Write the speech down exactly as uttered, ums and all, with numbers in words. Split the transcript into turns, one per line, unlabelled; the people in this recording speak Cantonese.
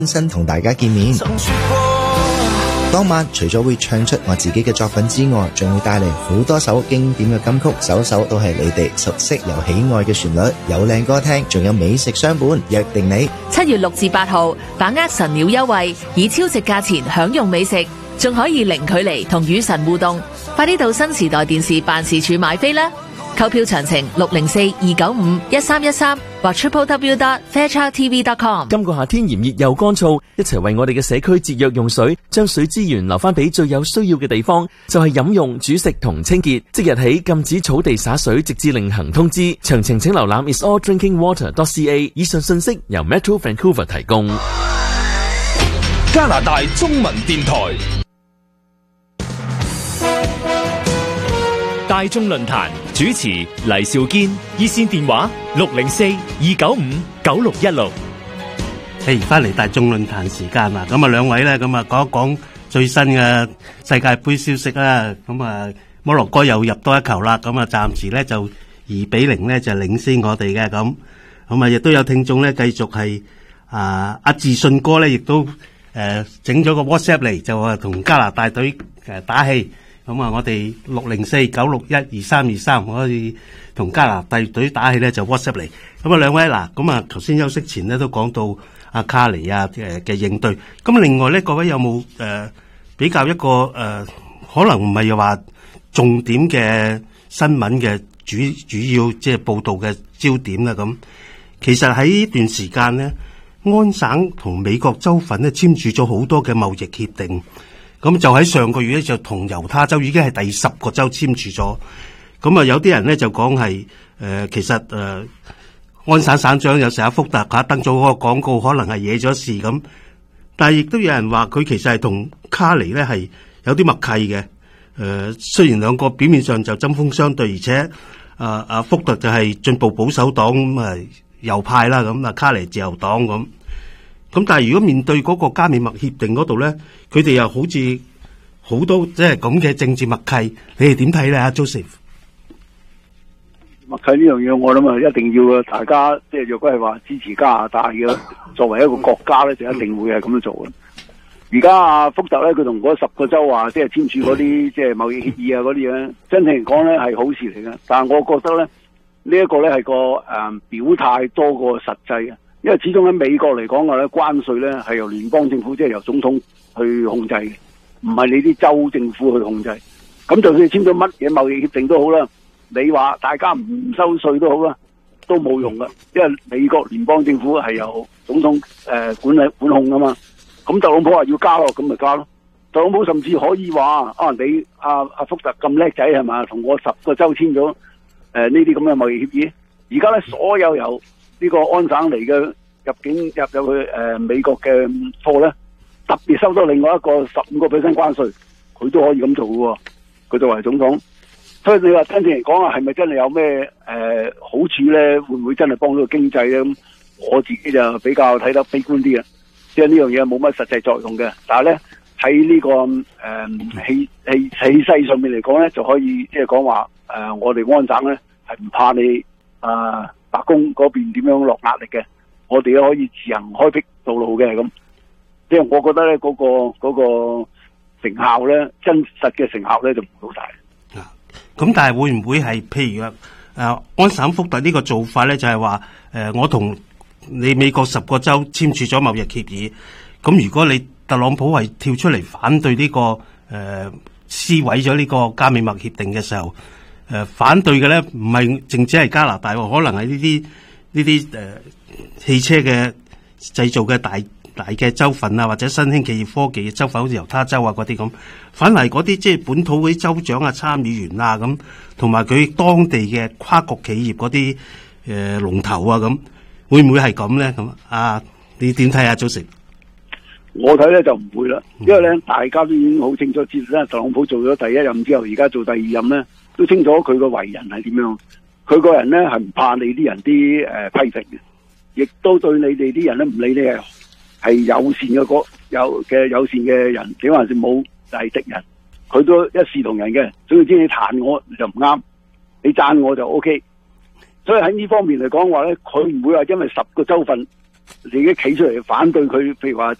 新同大家見面。當晚除咗會唱出我自己嘅作品之外，仲會帶嚟好多首經典嘅金曲，首首都係你哋熟悉又喜愛嘅旋律，有靚歌聽，仲有美食相伴，約定你。
七月六至八號，把握神鳥優惠，以超值價錢享用美食，仲可以零距離同與神互動。快啲到新時代電視辦事處買飛啦！購票詳情六零四二九五一三一三或 triple w dot fairchild t v dot com。
今個夏天炎熱又乾燥，一齊為我哋嘅社區節約用水，將水資源留翻俾最有需要嘅地方，就係飲用、煮食同清潔。即日起禁止草地灑水，直至另行通知。詳情請瀏覽 is all drinking water dot c a。以上信息由 Metro Vancouver 提供。
加拿大中文電台。大眾論壇主持黎兆堅，熱線電話六零四二九五九六一六。
誒，翻嚟大眾論壇時間啦，咁啊兩位咧，咁啊講一講最新嘅世界盃消息啦。咁啊摩洛哥又入多一球啦，咁啊暫時咧就二比零咧就領先我哋嘅咁。咁啊亦都有聽眾咧繼續係啊阿自信哥咧，亦都誒整咗個 WhatsApp 嚟，就話同加拿大隊誒打氣。咁啊，我哋六零四九六一二三二三可以同加拿大隊打氣咧，就 WhatsApp 嚟。咁啊，兩位嗱，咁啊頭先休息前咧都講到阿卡尼啊誒嘅應對。咁另外咧，各位有冇誒、呃、比較一個誒、呃、可能唔係又話重點嘅新聞嘅主主要即係報道嘅焦點咧？咁其實喺呢段時間咧，安省同美國州份咧簽署咗好多嘅貿易協定。咁就喺上個月咧，就同猶他州已經係第十個州簽署咗。咁啊，有啲人咧就講係誒，其實誒、呃，安省省長有時阿福特嚇登咗嗰個廣告，可能係惹咗事咁。但係亦都有人話佢其實係同卡尼咧係有啲默契嘅。誒、呃，雖然兩個表面上就針鋒相對，而且啊阿福特就係進步保守黨咁啊右派啦，咁啊卡尼自由黨咁。咁但係如果面對嗰個加美墨協定嗰度咧，佢哋又好似好多即係咁嘅政治默契，你哋點睇咧？阿 Joseph，
默契呢樣嘢，我諗啊，一定要啊，大家即係若果係話支持加拿大嘅，作為一個國家咧，就一定會係咁樣做嘅。而家阿福特咧，佢同嗰十個州話即係簽署嗰啲即係貿易協議啊嗰啲嘢，真正嚟講咧係好事嚟嘅。但係我覺得咧，呢、這、一個咧係個誒、嗯、表態多過實際嘅。因為始終喺美國嚟講嘅咧，關稅咧係由聯邦政府即係由總統去控制嘅，唔係你啲州政府去控制。咁就算你簽咗乜嘢貿易協定都好啦，你話大家唔收稅都好啦，都冇用噶，因為美國聯邦政府係由總統誒、呃、管理管控噶嘛。咁特朗普話要加咯，咁咪加咯。特朗普甚至可以話啊，你阿阿福特咁叻仔係嘛，同我十個州簽咗誒呢啲咁嘅貿易協議。而家咧所有由呢個安省嚟嘅入境入入去誒、呃、美國嘅貨咧，特別收到另外一個十五個 percent 關稅，佢都可以咁做嘅喎。佢作為總統，所以你話真正嚟講啊，係咪真係有咩誒、呃、好處咧？會唔會真係幫到經濟咧？咁我自己就比較睇得悲觀啲啊，即係呢樣嘢冇乜實際作用嘅。但係咧喺呢、這個誒、呃、氣氣氣勢上面嚟講咧，就可以即係講話誒，我哋安省咧係唔怕你啊。呃白宮嗰邊點樣落壓力嘅，我哋都可以自行開闢道路嘅咁，即係我覺得咧嗰、嗰個、嗰個成效咧，真實嘅成效咧就唔好大。
啊，咁但係會唔會係譬如啊，誒安省福特呢個做法咧，就係話誒我同你美國十個州簽署咗貿易協議，咁如果你特朗普係跳出嚟反對呢、呢個誒、呃、撕毀咗呢個加美墨協定嘅時候？誒、呃，反對嘅咧，唔係淨止係加拿大，可能係呢啲呢啲誒汽車嘅製造嘅大大嘅州份啊，或者新興企業科技嘅州份，好似猶他州啊嗰啲咁，反而嗰啲即係本土嗰啲州長啊、參議員啊咁，同埋佢當地嘅跨國企業嗰啲誒龍頭啊咁，會唔會係咁咧？咁啊，你點睇啊？早成，
我睇咧就唔會啦，因為咧大家都已經好清楚知道咧，特朗普做咗第一任之後，而家做第二任咧。都清楚佢個為人係點樣，佢個人咧係唔怕你啲人啲誒、呃、批評嘅，亦都對你哋啲人咧唔理你係係友善嘅個有嘅友善嘅人，點還是冇就係敵人，佢都一視同仁嘅。總之你彈我就唔啱，你讚我就 O K。所以喺呢方面嚟講話咧，佢唔會話因為十個州份自己企出嚟反對佢，譬如話